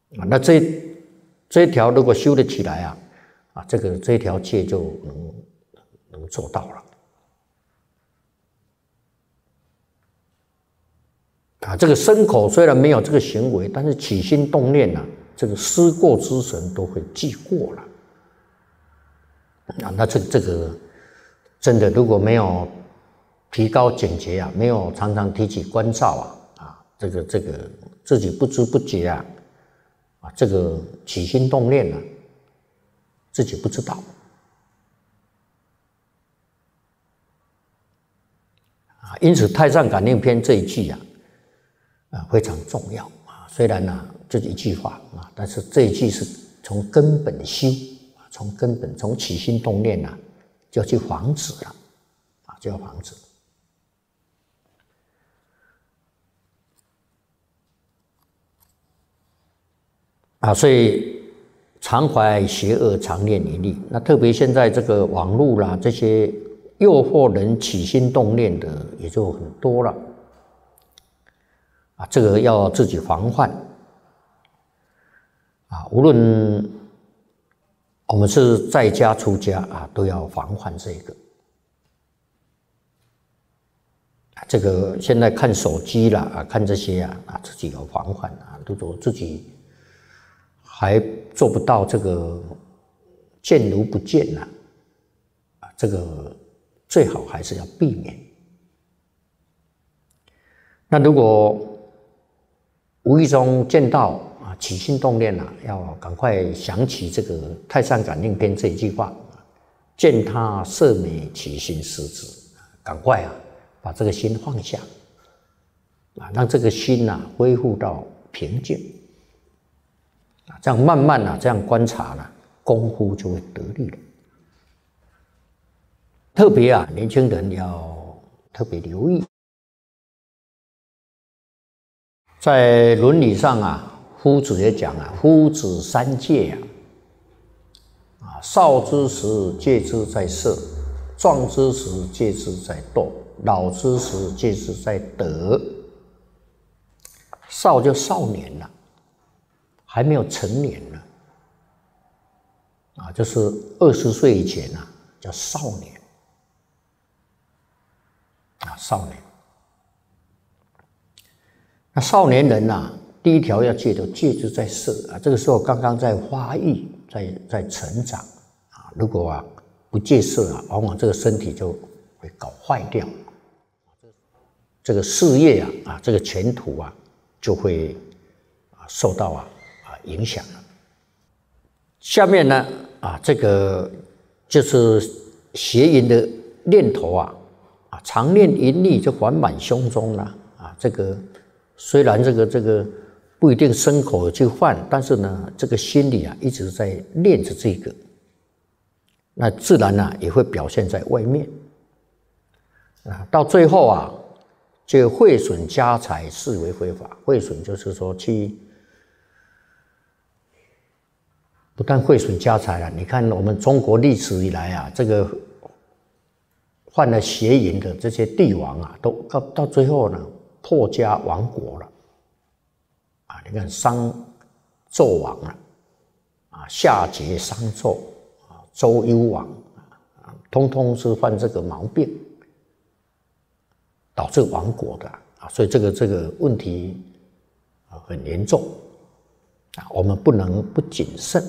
啊，那这一条如果修得起来啊，这一条戒就能做到了。啊，这个身口虽然没有这个行为，但是起心动念啊，这个思过之神都会记过了。啊，那这个真的如果没有提高警觉啊，没有常常提起关照啊，这个自己不知不觉啊，这个起心动念啊，自己不知道。啊，因此《太上感应篇》这一句啊，非常重要啊。虽然呢，就一句话啊，但是这一句是从根本修，从根本从起心动念啊，就要去防止了啊，就要防止。啊，所以常怀邪恶，常念一力。那特别现在这个网络啦，这些诱惑人起心动念的也就很多了。啊，这个要自己防范。啊，无论我们是在家出家啊，都要防范这个。这个现在看手机啦，啊，看这些啊，自己有防范啊，如果自己还做不到这个见如不见呐，啊，这个最好还是要避免。那如果无意中见到啊，起心动念啊，要赶快想起这个《太上感应篇》这一句话：见他色美，起心思之。赶快啊，把这个心放下，啊，让这个心呐恢复到平静。这样慢慢啊，这样观察呢，功夫就会得力了。特别啊，年轻人要特别留意，在伦理上啊，夫子也讲啊，夫子三戒啊，少之时戒之在色，壮之时戒之在斗，老之时戒之在德。少就少年了。还没有成年呢，啊，就是20岁以前啊，叫少年，啊，少年。那少年人呐，第一条要戒的戒之在色啊，这个时候刚刚在发育，在成长啊，如果啊不戒色啊，往往这个身体就会搞坏掉，这个事业啊，这个前途啊，就会受到影响了。下面呢，这个就是邪淫的念头啊，常念淫力就缓满胸中了啊。这个虽然这个不一定身口去犯，但是呢，这个心里啊一直在念着这个，那自然呢也会表现在外面啊。到最后啊，这个毁损家财视为非法，毁损就是说去。不但毁损家财了，你看我们中国历史以来啊，这个犯了邪淫的这些帝王啊，都到最后呢破家亡国了。啊，你看商纣王夏桀、商纣周幽王通通是犯这个毛病，导致亡国的所以这个问题很严重我们不能不谨慎。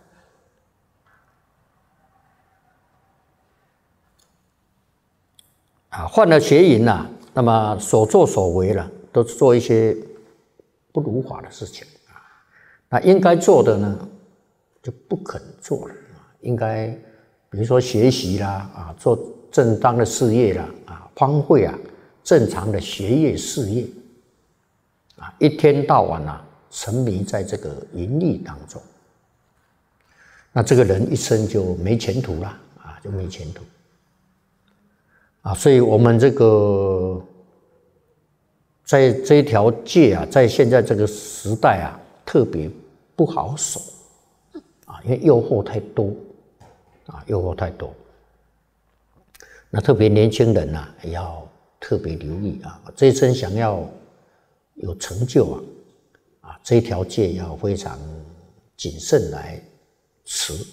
犯了邪淫那么所作所为都做一些不如法的事情那应该做的呢就不肯做了应该比如说学习啦做正当的事业啦荒废正常的学业事业一天到晚沉迷在这个淫欲当中，那这个人一生就没前途了就没前途。所以我们这个在这一条戒在现在这个时代特别不好守因为诱惑太多诱惑太多。那特别年轻人也要特别留意这一生想要有成就这一条戒要非常谨慎来持。